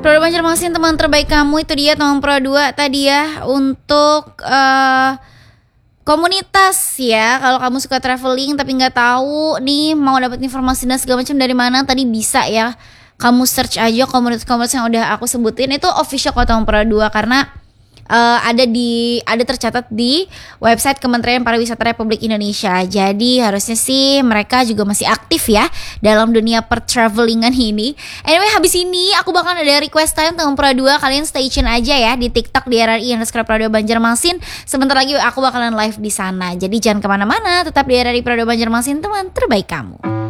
Produk Banjarmasin teman terbaik kamu, itu dia teman Pro 2 tadi ya. Untuk komunitas ya, kalau kamu suka traveling tapi nggak tahu nih mau dapat informasi dan segala macam dari mana, tadi bisa ya kamu search aja komunitas-komunitas yang udah aku sebutin. Itu official kok teman Pro 2 karena ada tercatat di website Kementerian Pariwisata Republik Indonesia. Jadi harusnya sih mereka juga masih aktif ya dalam dunia pertravelingan ini. Anyway, habis ini aku bakal ada request time teman Pro 2. Kalian stay tune aja ya di TikTok di RRI_Pro 2 Banjarmasin. Sebentar lagi aku bakalan live di sana. Jadi jangan kemana-mana, tetap di RRI Pro 2 Banjarmasin, teman terbaik kamu.